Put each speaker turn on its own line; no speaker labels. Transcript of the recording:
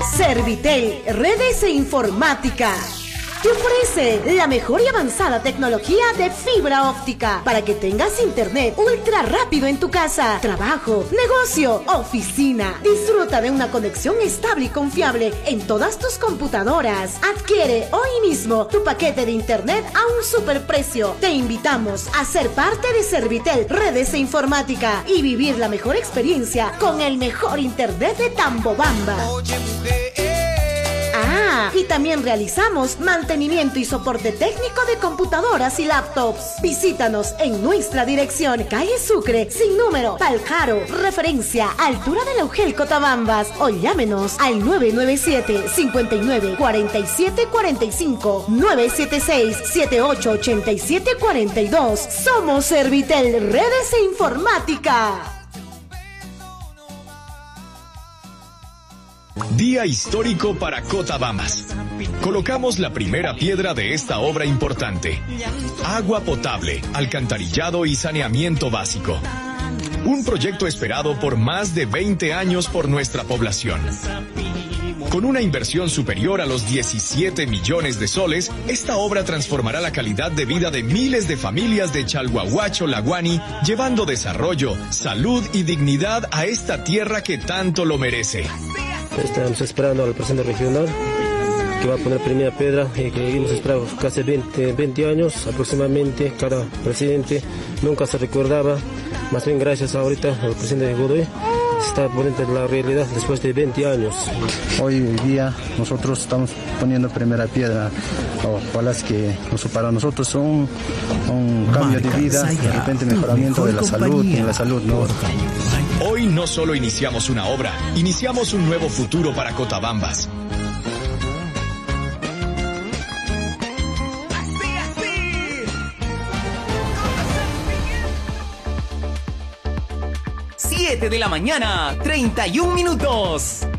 Servitel, redes e informática. Te ofrece la mejor y avanzada tecnología de fibra óptica para que tengas internet ultra rápido en tu casa, trabajo, negocio, oficina. Disfruta de una conexión estable y confiable en todas tus computadoras. Adquiere hoy mismo tu paquete de internet a un superprecio. Te invitamos a ser parte de Servitel, redes e informática y vivir la mejor experiencia con el mejor internet de Tambobamba. Y también realizamos mantenimiento y soporte técnico de computadoras y laptops. Visítanos en nuestra dirección, calle Sucre, sin número, Paljaro, referencia, altura del Augel Cotabambas, o llámenos al 997-59-4745, 976-788742. Somos Servitel, redes e informática.
Día histórico para Cotabambas. Colocamos la primera piedra de esta obra importante. Agua potable, alcantarillado y saneamiento básico. Un proyecto esperado por más de 20 años por nuestra población. Con una inversión superior a los 17 millones de soles, esta obra transformará la calidad de vida de miles de familias de Chalhuahuacho, Laguani, llevando desarrollo, salud y dignidad a esta tierra que tanto lo merece.
Estamos esperando al presidente regional que va a poner primera piedra y que hemos esperado casi 20 años aproximadamente. Cada presidente nunca se recordaba, más bien gracias ahorita al presidente Godoy se está poniendo en la realidad después de 20 años.
Hoy día nosotros estamos poniendo primera piedra, ojalá es que para nosotros un cambio de vida, de repente mejoramiento de la salud, en la salud, ¿no?
Hoy no solo iniciamos una obra, iniciamos un nuevo futuro para Cotabambas.
De la mañana, 31 minutos.